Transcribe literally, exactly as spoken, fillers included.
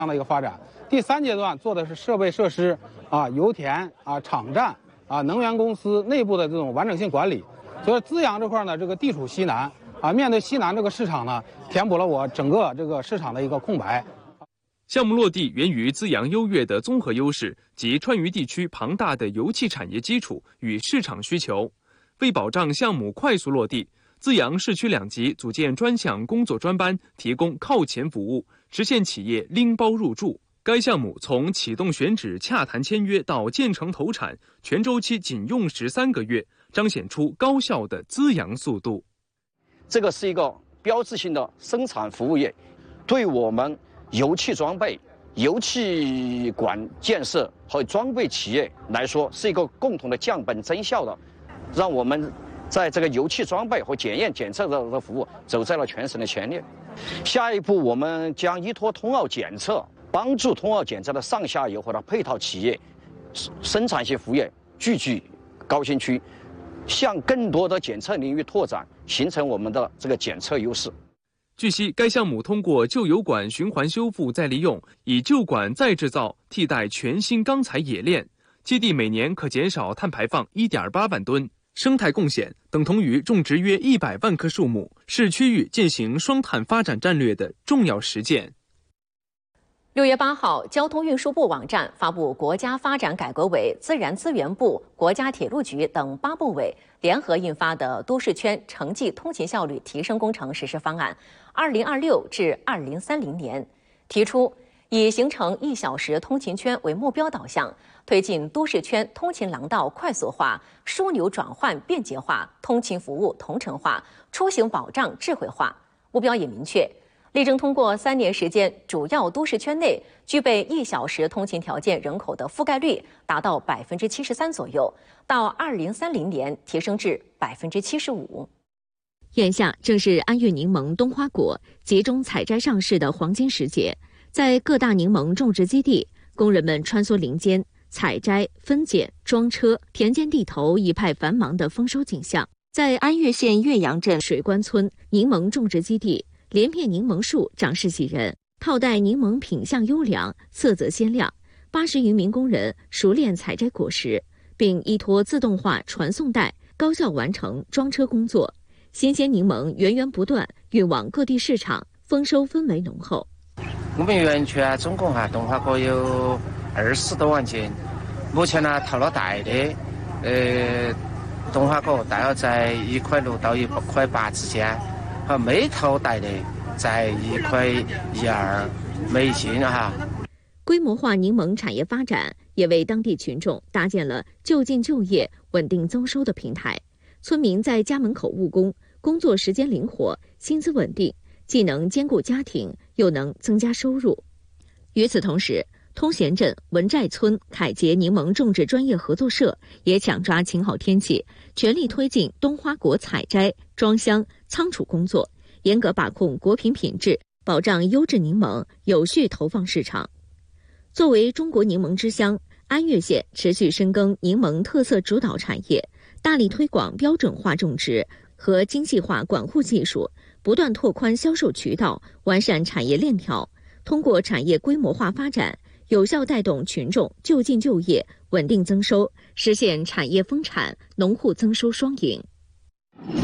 这样的一个发展。第三阶段做的是设备设施啊、油田啊、场站啊、能源公司内部的这种完整性管理。所以资阳这块呢，这个地处西南啊，面对西南这个市场呢，填补了我整个这个市场的一个空白。 项目落地源于资阳优越的综合优势及川渝地区庞大的油气产业基础与市场需求。为保障项目快速落地，资阳市区两级组建专项工作专班，提供靠前服务，实现企业拎包入驻。该项目从启动选址、洽谈签约到建成投产，全周期仅用十三个月，彰显出高效的资阳速度。 这个是一个标志性的生产服务业，对我们油气装备、油气管建设和装备企业来说，是一个共同的降本增效的，让我们在这个油气装备和检验检测的服务走在了全省的前列。下一步，我们将依托通奥检测，帮助通奥检测的上下游和它配套企业、生产性服务业聚集高新区，向更多的检测领域拓展，形成我们的这个检测优势。 据悉，该项目通过旧油管循环修复再利用，以旧管再制造替代全新钢材冶炼，基地每年可减少碳排放 一点八万吨，生态贡献等同于种植约一百万棵树木，是区域践行双碳发展战略的重要实践。 六月八号，交通运输部网站发布国家发展改革委、自然资源部、国家铁路局等八部委联合印发的《都市圈城际通勤效率提升工程实施方案（二零二六至二零三零年）》，提出以形成一小时通勤圈为目标导向，推进都市圈通勤廊道快速化、枢纽转换便捷化、通勤服务同城化、出行保障智慧化。目标也明确，力争通过三年时间，主要都市圈内具备一小时通勤条件人口的覆盖率达到百分之七十三左右，到二零三零年提升至百分之七十五。 眼下正是安岳柠檬、冬花果集中采摘上市的黄金时节，在各大柠檬种植基地，工人们穿梭林间，采摘、分拣、装车，田间地头一派繁忙的丰收景象。在安岳县岳阳镇水关村柠檬种植基地，连片柠檬树长势喜人，套袋柠檬品相优良，色泽鲜亮。八十余名工人熟练采摘果实，并依托自动化传送带，高效完成装车工作。新鲜柠檬源源不断运往各地市场，丰收氛围浓厚。 我们园区啊，总共哈冬花果有二十多万斤，目前呢套了袋的，呃，冬花果大约在一块六到一块八之间。和没套袋的在一块一二美金哈。 规模化柠檬产业发展也为当地群众搭建了就近就业、稳定增收的平台。村民在家门口务工，工作时间灵活，薪资稳定，既能兼顾家庭，又能增加收入。与此同时，通贤镇文寨村凯捷柠檬种植专业合作社也抢抓晴好天气，全力推进冬花果采摘、装箱、仓储工作，严格把控果品品质，保障优质柠檬有序投放市场。作为中国柠檬之乡，安岳县持续深耕柠檬特色主导产业，大力推广标准化种植和精细化管护技术，不断拓宽销售渠道，完善产业链条，通过产业规模化发展，有效带动群众就近就业、稳定增收，实现产业丰产、农户增收双赢。